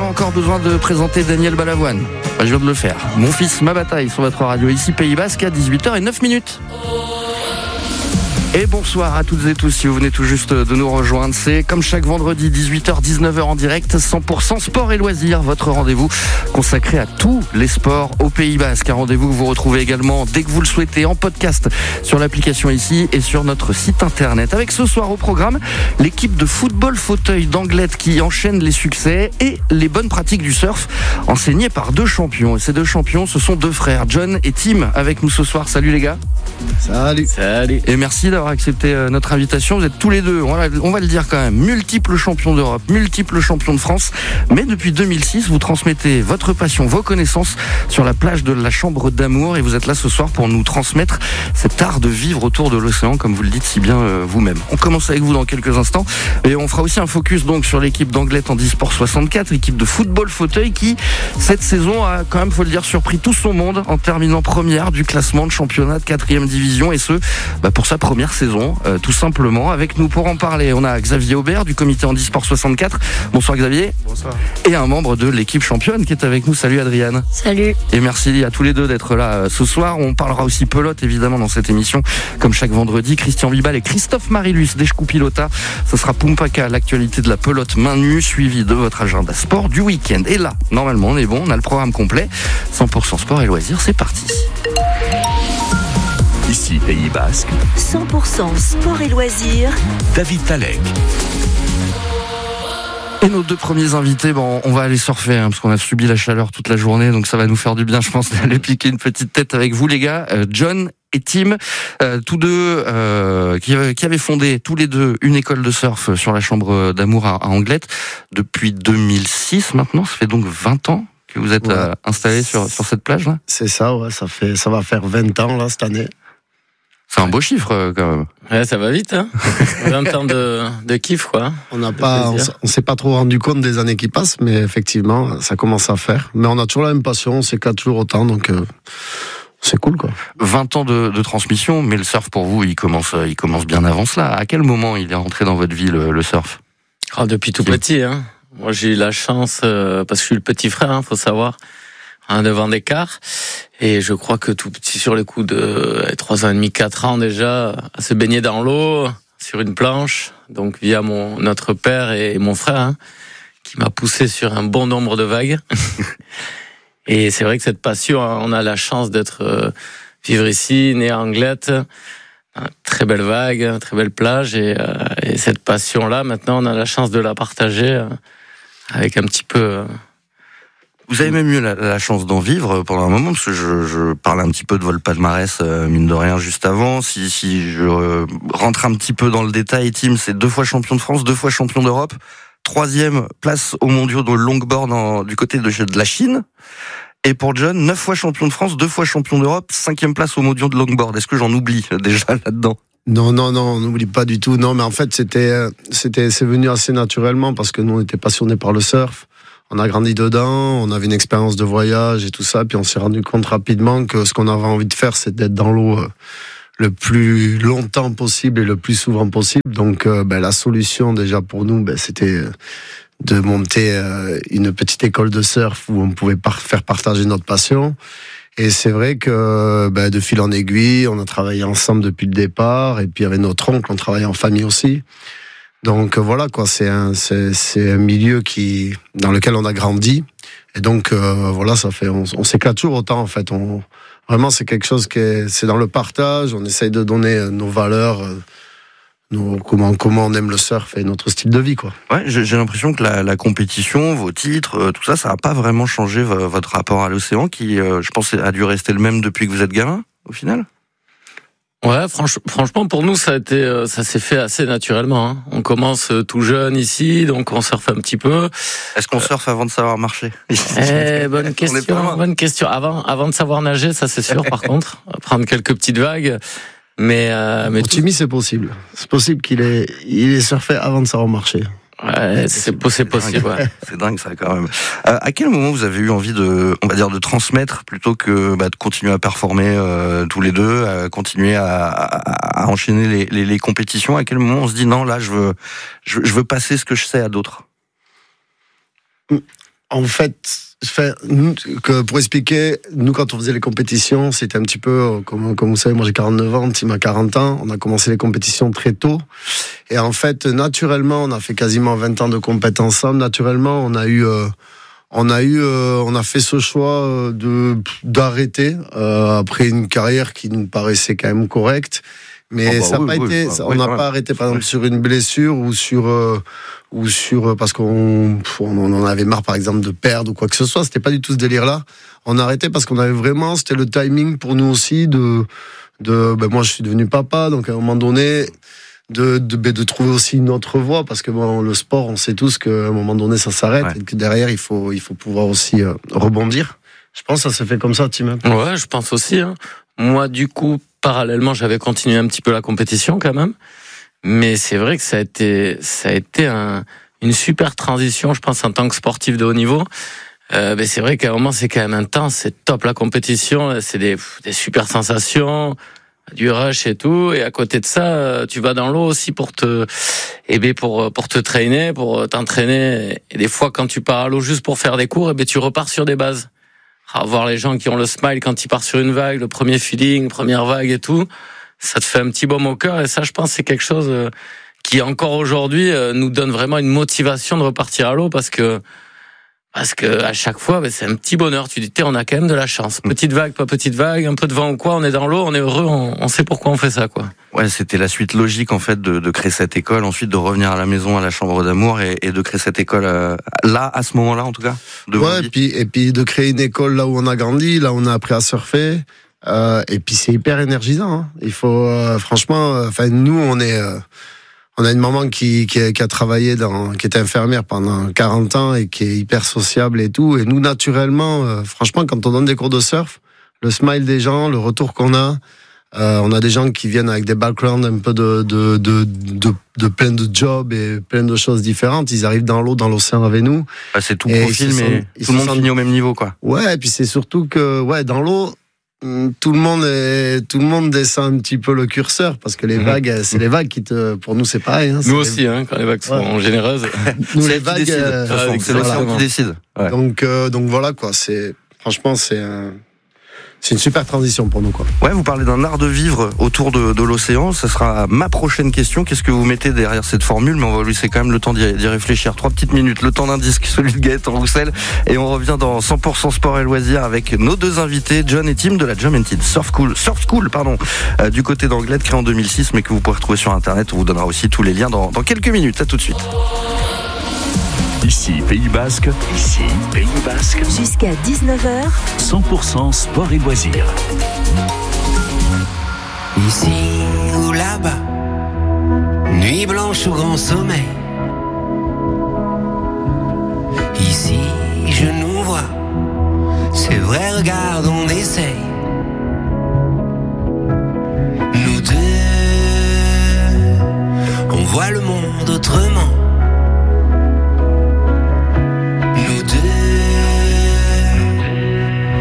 encore besoin de présenter Daniel Balavoine. Je viens de le faire. Mon fils, ma bataille sur votre radio ici Pays Basque à 18h09. Et bonsoir à toutes et tous, si vous venez tout juste de nous rejoindre, c'est comme chaque vendredi 18h-19h en direct, 100% sport et loisirs, votre rendez-vous consacré à tous les sports au Pays Basque. Un rendez-vous que vous retrouvez également dès que vous le souhaitez en podcast sur l'application ici et sur notre site internet. Avec ce soir au programme, l'équipe de football fauteuil d'Anglet qui enchaîne les succès et les bonnes pratiques du surf enseignées par deux champions. Et ces deux champions, ce sont deux frères, John et Tim, avec nous ce soir. Salut les gars. Salut. Et merci d'avoir accepté notre invitation. Vous êtes tous les deux, on va le dire quand même, multiples champions d'Europe, multiples champions de France. Mais depuis 2006, vous transmettez votre passion, vos connaissances sur la plage de la Chambre d'Amour. Et vous êtes là ce soir pour nous transmettre cet art de vivre autour de l'océan, comme vous le dites si bien vous-même. On commence avec vous dans quelques instants. Et on fera aussi un focus donc sur l'équipe d'Anglet Handisport 64, équipe de football fauteuil qui, cette saison, a quand même, faut le dire, surpris tout son monde en terminant première du classement de championnat de 4e division. Et ce, pour sa première saison, tout simplement. Avec nous pour en parler, on a Xavier Aubert du comité Handisport 64. Bonsoir Xavier. Bonsoir. Et un membre de l'équipe championne qui est avec nous. Salut Adriane. Salut. Et merci à tous les deux d'être là ce soir. On parlera aussi pelote évidemment dans cette émission, comme chaque vendredi. Christian Vibal et Christophe Marilus d'Eshkou Pilota. Ce sera Pumpaka, l'actualité de la pelote main nue, suivi de votre agenda sport du week-end. Et là, normalement, on est bon, on a le programme complet. 100% sport et loisirs, c'est parti. Ici, Pays Basque. 100% sport et loisirs. David Talek. Et nos deux premiers invités, on va aller surfer, parce qu'on a subi la chaleur toute la journée, donc ça va nous faire du bien, je pense, d'aller piquer une petite tête avec vous, les gars. John et Tim, tous deux, qui avaient fondé tous les deux une école de surf sur la Chambre d'Amour à Anglet depuis 2006 maintenant. Ça fait donc 20 ans que vous êtes installés sur cette plage là. C'est ça, ouais, ça va faire 20 ans là cette année. C'est un beau chiffre quand même. Ouais, ça va vite, hein. 20 ans de kiff, quoi. On s'est pas trop rendu compte des années qui passent, mais effectivement, ça commence à faire. Mais on a toujours la même passion, on s'éclate toujours autant, donc c'est cool, quoi. 20 ans de transmission, mais le surf pour vous, il commence bien avant cela. À quel moment il est rentré dans votre vie le surf ? Depuis tout petit, hein. Moi, j'ai eu la chance, parce que je suis le petit frère, hein, faut savoir. 9 ans d'écart, et je crois que tout petit, sur les coups de 3 ans et demi, 4 ans déjà, à se baigner dans l'eau, sur une planche, donc via notre père et mon frère, hein, qui m'a poussé sur un bon nombre de vagues. Et c'est vrai que cette passion, hein, on a la chance d'être vivre ici, né à Anglet, très belle vague, très belle plage, et cette passion-là, maintenant, on a la chance de la partager avec un petit peu... Vous avez même eu la chance d'en vivre pendant un moment, parce que je parlais un petit peu de votre palmarès, mine de rien, juste avant. Si je rentre un petit peu dans le détail, Tim, c'est 2 fois champion de France, 2 fois champion d'Europe, 3e place aux mondiaux de longboard du côté de la Chine. Et pour John, 9 fois champion de France, 2 fois champion d'Europe, 5e place aux mondiaux de longboard. Est-ce que j'en oublie déjà là-dedans ? Non, on n'oublie pas du tout. Non, mais en fait, c'est venu assez naturellement, parce que nous, on était passionnés par le surf. On a grandi dedans, on avait une expérience de voyage et tout ça, puis on s'est rendu compte rapidement que ce qu'on avait envie de faire, c'est d'être dans l'eau le plus longtemps possible et le plus souvent possible. Donc la solution déjà pour nous, c'était de monter une petite école de surf où on pouvait faire partager notre passion. Et c'est vrai que de fil en aiguille, on a travaillé ensemble depuis le départ, et puis avec notre oncle, on travaillait en famille aussi. Donc voilà, quoi, c'est un milieu dans lequel on a grandi, et donc voilà, ça fait on s'éclate toujours autant, en fait. Vraiment, c'est quelque chose c'est dans le partage. On essaye de donner nos valeurs, comment on aime le surf et notre style de vie, quoi. Ouais, j'ai l'impression que la compétition, vos titres, tout ça n'a pas vraiment changé votre rapport à l'océan, qui je pense a dû rester le même depuis que vous êtes gamin au final. Ouais, franchement, pour nous, ça s'est fait assez naturellement, hein. On commence tout jeune ici, donc on surfe un petit peu. Est-ce qu'on surfe avant de savoir marcher ? Bonne question. Avant de savoir nager, ça c'est sûr, par contre. Prendre quelques petites vagues. Mais pour Timmy, c'est possible. C'est possible qu'il ait surfé avant de savoir marcher. Ouais, c'est possible, ouais. C'est dingue ça quand même. À quel moment vous avez eu envie de transmettre plutôt que de continuer à performer tous les deux, à continuer à enchaîner les compétitions? À quel moment on se dit non, là je veux passer ce que je sais à d'autres? En fait, pour expliquer, nous, quand on faisait les compétitions, c'était un petit peu, comme vous savez, moi j'ai 49 ans, Tim a 40 ans, on a commencé les compétitions très tôt. Et en fait, naturellement, on a fait quasiment 20 ans de compète ensemble. Naturellement, on a fait ce choix d'arrêter après une carrière qui nous paraissait quand même correcte. Mais ça n'a pas été, on n'a pas arrêté par exemple sur une blessure ou sur parce qu'on en avait marre par exemple de perdre ou quoi que ce soit. C'était pas du tout ce délire-là. On a arrêté parce qu'on avait vraiment, c'était le timing pour nous aussi moi je suis devenu papa, donc à un moment donné de trouver aussi une autre voie, parce que bon, le sport, on sait tous qu'à un moment donné ça s'arrête, et que derrière il faut pouvoir aussi rebondir. Je pense que ça se fait comme ça, Tim. Ouais, je pense aussi. Moi, du coup, parallèlement, j'avais continué un petit peu la compétition quand même. Mais c'est vrai que ça a été une super transition, je pense, en tant que sportif de haut niveau. Mais c'est vrai qu'à un moment, c'est quand même intense, c'est top la compétition, c'est des super sensations, du rush et tout. Et à côté de ça, tu vas dans l'eau aussi pour te traîner, pour t'entraîner. Et des fois, quand tu pars à l'eau juste pour faire des cours, tu repars sur des bases. Voir les gens qui ont le smile quand ils partent sur une vague, le premier feeling, première vague et tout, ça te fait un petit baume au cœur. Et ça, je pense, c'est quelque chose qui encore aujourd'hui nous donne vraiment une motivation de repartir à l'eau, parce que à chaque fois, c'est un petit bonheur. Tu dis, on a quand même de la chance. Petite vague, pas petite vague, un peu de vent ou quoi, on est dans l'eau, on est heureux, on sait pourquoi on fait ça, quoi. Ouais, c'était la suite logique, en fait, de créer cette école, ensuite de revenir à la maison, à la chambre d'amour, et de créer cette école là, à ce moment-là, en tout cas. Et puis de créer une école là où on a grandi, là où on a appris à surfer. Et puis c'est hyper énergisant. Il faut, franchement, nous, on a une maman qui a travaillé qui était infirmière pendant 40 ans et qui est hyper sociable et tout. Et nous, naturellement, franchement, quand on donne des cours de surf, le smile des gens, le retour qu'on a, on a des gens qui viennent avec des backgrounds un peu de plein de jobs et plein de choses différentes. Ils arrivent dans l'océan avec nous. C'est tout profil, mais tout le monde finit au même niveau, quoi. Ouais, et puis c'est surtout que, dans l'eau, tout le monde descend un petit peu le curseur, parce que les vagues, c'est les vagues pour nous c'est pareil. Nous aussi, quand les vagues sont généreuses. Nous les vagues, c'est l'océan qui décide. Ouais. Donc voilà quoi. Franchement c'est une super transition pour nous, quoi. Ouais, vous parlez d'un art de vivre autour de l'océan. Ça sera ma prochaine question. Qu'est-ce que vous mettez derrière cette formule? Mais on va lui laisser quand même le temps d'y réfléchir. 3 petites minutes, le temps d'un disque, celui de Gaëtan Roussel. Et on revient dans 100% sport et loisirs avec nos 2 invités, John et Tim de la Jumented Surf School, du côté d'Anglette, créé en 2006, mais que vous pouvez retrouver sur Internet. On vous donnera aussi tous les liens dans quelques minutes. À tout de suite. Ici Pays Basque. Jusqu'à 19h. 100% sport et loisirs. Ici ou là-bas, nuit blanche ou grand sommeil. Ici je nous vois, c'est vrai, regarde, on essaye. Nous deux